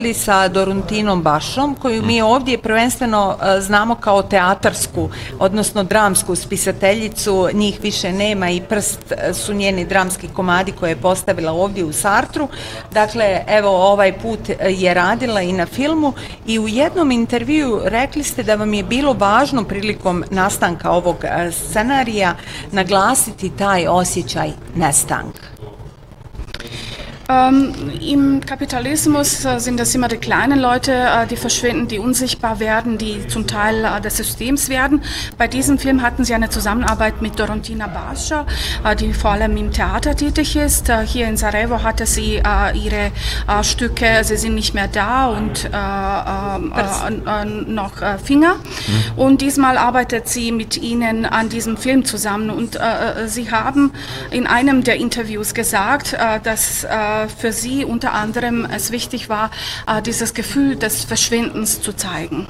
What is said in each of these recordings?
sa Dorontinom Bašom, koju mi ovdje prvenstveno znamo kao teatarsku, odnosno dramsku spisateljicu. Njih više nema i Prst su njeni dramski komadi koje je postavila ovdje u Sartru. Dakle, evo, ovaj put je radila i na filmu i u jednom intervjuu rekli ste da vam je bilo važno prilikom nastanka ovog naglasiti taj osjećaj nestanka. Im Kapitalismus sind das immer die kleinen Leute, die verschwinden, die unsichtbar werden, die zum Teil des Systems werden. Bei diesem Film hatten sie eine Zusammenarbeit mit Dorontina Bascha, die vor allem im Theater tätig ist. Hier in Sarajevo hatte sie ihre Stücke, sie sind nicht mehr da und noch Finger. Und diesmal arbeitet sie mit ihnen an diesem Film zusammen. Und sie haben in einem der Interviews gesagt, dass für sie unter anderem es wichtig war, dieses Gefühl des Verschwindens zu zeigen.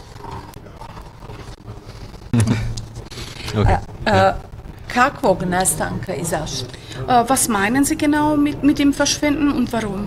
Okay. Kakvog nestanka i zašto? Was meinen Sie genau mit dem Verschwinden und warum?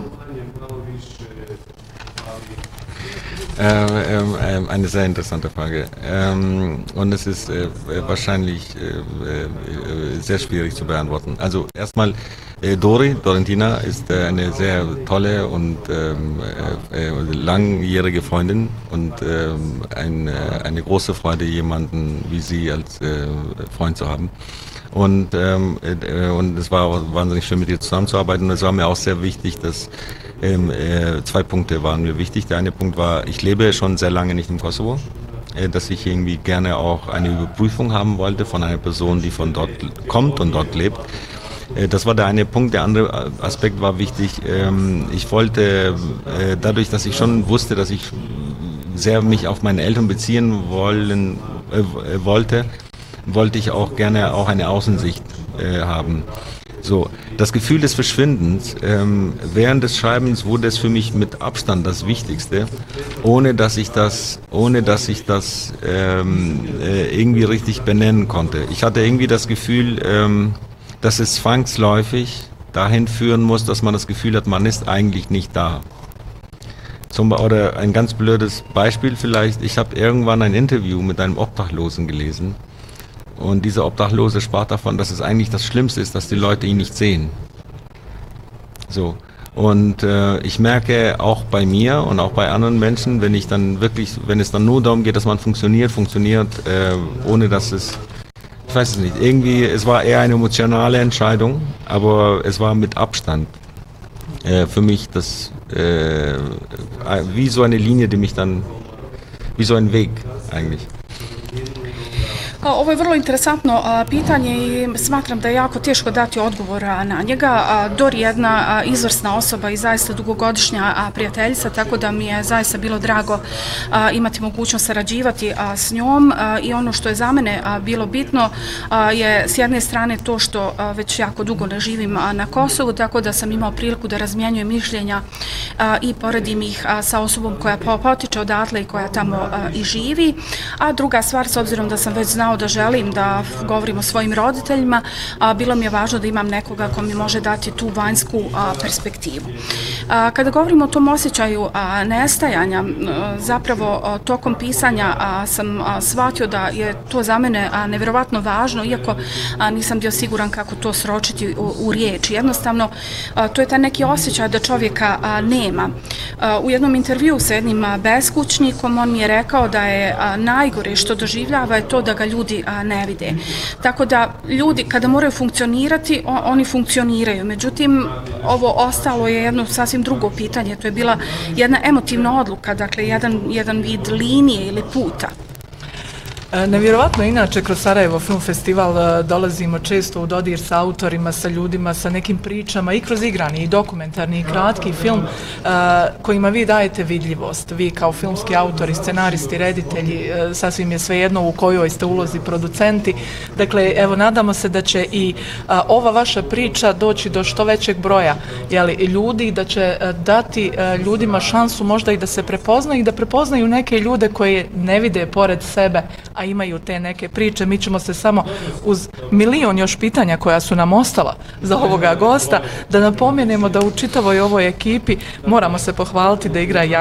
Eine sehr interessante Frage. Und es ist wahrscheinlich sehr schwierig zu beantworten. Also erstmal, Dorontina ist eine sehr tolle und langjährige Freundin und eine große Freude, jemanden wie sie als Freund zu haben. Und es war auch wahnsinnig schön, mit ihr zusammenzuarbeiten. Und es war mir auch sehr wichtig, dass zwei Punkte waren mir wichtig. Der eine Punkt war, ich lebe schon sehr lange nicht im Kosovo, dass ich irgendwie gerne auch eine Überprüfung haben wollte von einer Person, die von dort kommt und dort lebt. Das war der eine Punkt. Der andere Aspekt war wichtig. Ich wollte, dadurch, dass ich schon wusste, dass ich sehr mich auf meine Eltern beziehen wollte ich auch gerne auch eine Außensicht haben. So, das Gefühl des Verschwindens, während des Schreibens wurde es für mich mit Abstand das Wichtigste, ohne dass ich das irgendwie richtig benennen konnte. Ich hatte irgendwie das Gefühl, dass es zwangsläufig dahin führen muss, dass man das Gefühl hat, man ist eigentlich nicht da. Oder ein ganz blödes Beispiel vielleicht, ich habe irgendwann ein Interview mit einem Obdachlosen gelesen. Und dieser Obdachlose sprach davon, dass es eigentlich das Schlimmste ist, dass die Leute ihn nicht sehen. So. Und ich merke auch bei mir und auch bei anderen Menschen, wenn es dann nur darum geht, dass man funktioniert, ohne dass es, ich weiß es nicht, irgendwie, es war eher eine emotionale Entscheidung, aber es war mit Abstand für mich das, wie so eine Linie, die mich dann, wie so ein Weg eigentlich. Ovo je vrlo interesantno pitanje i smatram da je jako teško dati odgovor na njega. Dor je jedna izvrsna osoba i zaista dugogodišnja prijateljica, tako da mi je zaista bilo drago imati mogućnost sarađivati s njom i ono što je za mene bilo bitno je s jedne strane to što već jako dugo ne živim na Kosovu, tako da sam imao priliku da razmjenjujem mišljenja i poredim ih sa osobom koja potiče odatle i koja tamo i živi. A druga stvar, s obzirom da sam već znao da želim da govorim o svojim roditeljima, bilo mi je važno da imam nekoga ko mi može dati tu vanjsku perspektivu. Kada govorimo o tom osjećaju nestajanja, zapravo tokom pisanja sam shvatio da je to za mene nevjerovatno važno, iako nisam bio siguran kako to sročiti u riječi. Jednostavno, to je taj neki osjećaj da čovjeka nema. U jednom intervjuu sa jednim beskućnikom on mi je rekao da je najgore što doživljava je to da ga ljudi ne vide. Tako da ljudi kada moraju funkcionirati, oni funkcioniraju. Međutim, ovo ostalo je jedno sasvim drugo pitanje. To je bila jedna emotivna odluka, dakle jedan vid linije ili puta. Nevjerovatno, inače kroz Sarajevo Film Festival dolazimo često u dodir sa autorima, sa ljudima, sa nekim pričama i kroz igrani i dokumentarni i kratki film kojima vi dajete vidljivost. Vi kao filmski autori, scenaristi, reditelji, sasvim je svejedno u kojoj ste ulozi producenti. Dakle, evo, nadamo se da će i ova vaša priča doći do što većeg broja ljudi, da će dati ljudima šansu možda i da se prepoznaju i da prepoznaju neke ljude koje ne vide pored sebe, a imaju te neke priče. Mi ćemo se samo uz milion još pitanja koja su nam ostala za ovoga gosta da napomenemo da u čitavoj ovoj ekipi moramo se pohvaliti da igra